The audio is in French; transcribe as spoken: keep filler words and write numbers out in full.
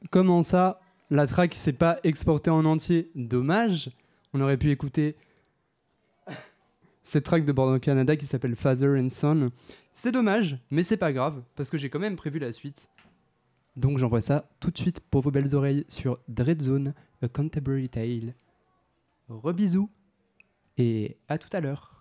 comment ça, la track s'est pas exportée en entier? Dommage. On aurait pu écouter cette track de Born au Canada qui s'appelle Father and Son. C'est dommage, mais c'est pas grave, parce que j'ai quand même prévu la suite. Donc j'envoie ça tout de suite pour vos belles oreilles sur Dreadzone, A Canterbury Tale. Rebisous et à tout à l'heure.